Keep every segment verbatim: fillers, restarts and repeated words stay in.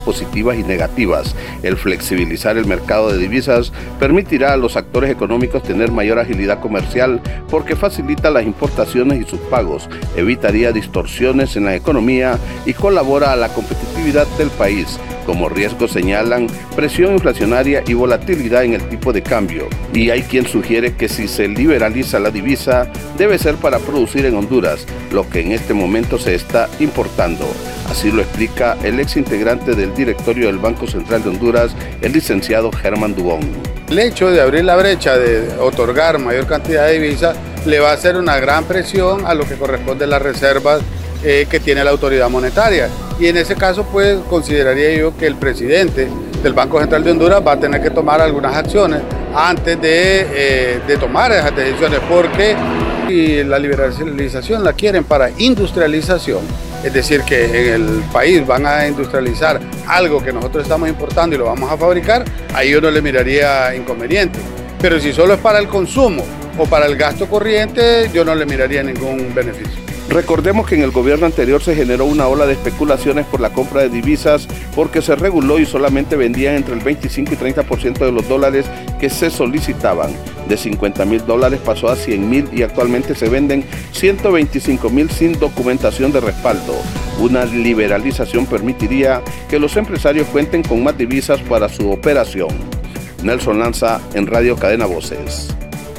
positivas y negativas. El flexibilizar el mercado de divisas permitirá a los actores económicos tener mayor agilidad comercial porque facilita las importaciones y sus pagos, evitaría distorsiones en la economía y colabora a la competitividad del país. Como riesgo señalan presión inflacionaria y volatilidad en el tipo de cambio. Y hay quien sugiere que si se liberaliza la divisa, debe ser para producir en Honduras, lo que en este momento se está importando. Así lo explica el ex integrante del directorio del Banco Central de Honduras, el licenciado Germán Dubón. El hecho de abrir la brecha, de otorgar mayor cantidad de divisas, le va a hacer una gran presión a lo que corresponde a las reservas eh, que tiene la autoridad monetaria. Y en ese caso, pues, consideraría yo que el presidente del Banco Central de Honduras va a tener que tomar algunas acciones antes de, eh, de tomar esas decisiones, porque si la liberalización la quieren para industrialización, es decir, que en el país van a industrializar algo que nosotros estamos importando y lo vamos a fabricar, ahí yo no le miraría inconveniente. Pero si solo es para el consumo o para el gasto corriente, yo no le miraría ningún beneficio. Recordemos que en el gobierno anterior se generó una ola de especulaciones por la compra de divisas porque se reguló y solamente vendían entre el veinticinco y treinta por ciento de los dólares que se solicitaban. De cincuenta mil dólares pasó a cien mil y actualmente se venden ciento veinticinco mil sin documentación de respaldo. Una liberalización permitiría que los empresarios cuenten con más divisas para su operación. Nelson Lanza en Radio Cadena Voces.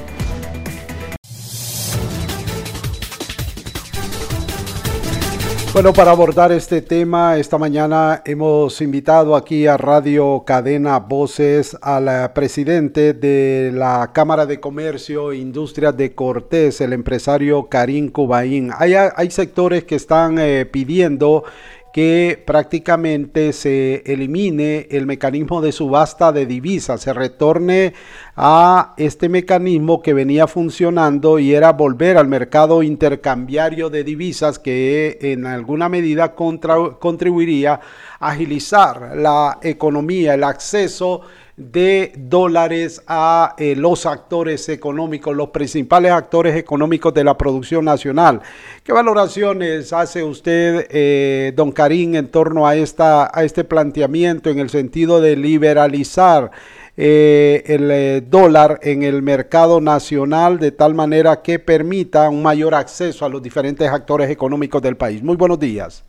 Bueno, para abordar este tema, esta mañana hemos invitado aquí a Radio Cadena Voces al presidente de la Cámara de Comercio e Industria de Cortés, el empresario Karim Cubain. Hay, hay sectores que están eh, pidiendo que prácticamente se elimine el mecanismo de subasta de divisas, se retorne a este mecanismo que venía funcionando y era volver al mercado intercambiario de divisas que en alguna medida contra, contribuiría a agilizar la economía, el acceso de dólares a eh, los actores económicos, los principales actores económicos de la producción nacional. ¿Qué valoraciones hace usted, eh, don Karim, en torno a, esta, a este planteamiento en el sentido de liberalizar eh, el eh, dólar en el mercado nacional de tal manera que permita un mayor acceso a los diferentes actores económicos del país? Muy buenos días.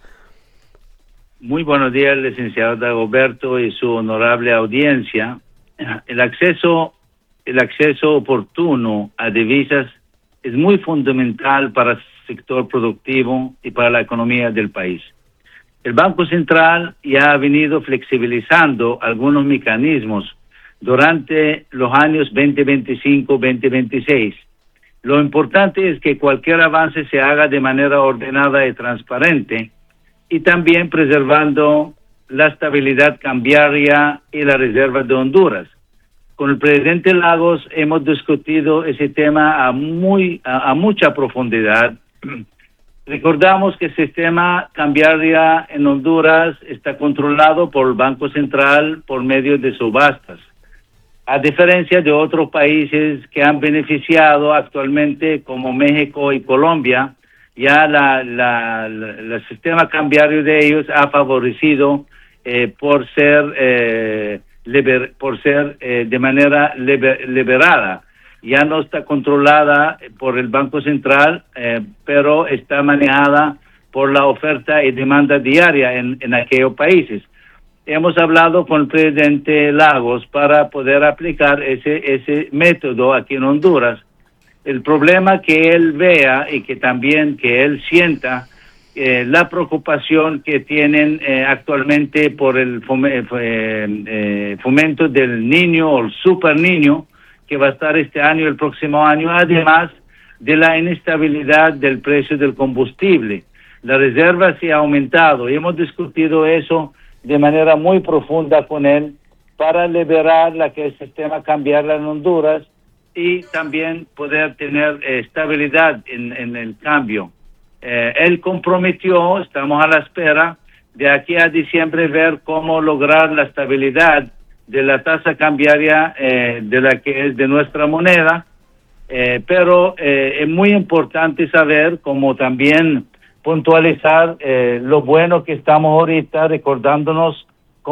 Muy buenos días, licenciado Dagoberto y su honorable audiencia. El acceso, el acceso oportuno a divisas es muy fundamental para el sector productivo y para la economía del país. El Banco Central ya ha venido flexibilizando algunos mecanismos durante los años veinte veinticinco, veinte veintiséis. Lo importante es que cualquier avance se haga de manera ordenada y transparente, y también preservando la estabilidad cambiaria y la reserva de Honduras. Con el presidente Lagos hemos discutido ese tema a, muy, a, a mucha profundidad. Recordamos que el sistema cambiario en Honduras está controlado por el Banco Central por medio de subastas, a diferencia de otros países que han beneficiado actualmente como México y Colombia. Ya la, la, la, el sistema cambiario de ellos ha favorecido eh, por ser eh, liber, por ser eh, de manera liber, liberada. Ya no está controlada por el Banco Central, eh, pero está manejada por la oferta y demanda diaria en, en aquellos países. Hemos hablado con el presidente Lagos para poder aplicar ese, ese método aquí en Honduras. El problema que él vea y que también que él sienta eh, la preocupación que tienen eh, actualmente por el fomento, eh, eh, fomento del niño o el super niño que va a estar este año y el próximo año, además de la inestabilidad del precio del combustible. La reserva se ha aumentado y hemos discutido eso de manera muy profunda con él para liberar la que el sistema cambiario en Honduras y también poder tener eh, estabilidad en, en el cambio. Eh, él comprometió, estamos a la espera, de aquí a diciembre ver cómo lograr la estabilidad de la tasa cambiaria eh, de la que es de nuestra moneda, eh, pero eh, es muy importante saber, como también puntualizar eh, lo bueno que estamos ahorita recordándonos